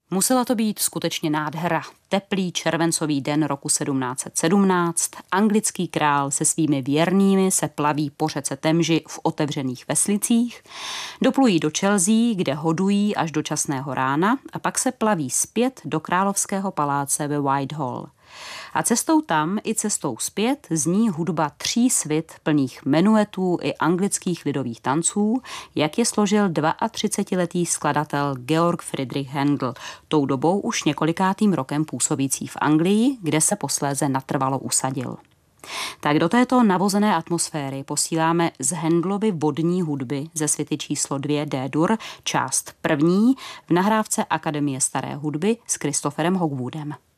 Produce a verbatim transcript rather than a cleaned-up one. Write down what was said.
Musela to být skutečně nádhera. Teplý červencový den roku sedmnáct set sedmnáct. Anglický král se svými věrnými se plaví po řece Temži v otevřených veslicích. Doplují do Chelsea, kde hodují až do časného rána a pak se plaví zpět do královského paláce ve Whitehall. A cestou tam i cestou zpět zní hudba tří svit plných menuetů i anglických lidových tanců, jak je složil třicetiletý skladatel Georg Friedrich Händel, tou dobou už několikátým rokem působící v Anglii, kde se posléze natrvalo usadil. Tak do této navozené atmosféry posíláme z Händelovy vodní hudby ze svity číslo dvě D-dur část první v nahrávce Akademie staré hudby s Christopherem Hogwoodem.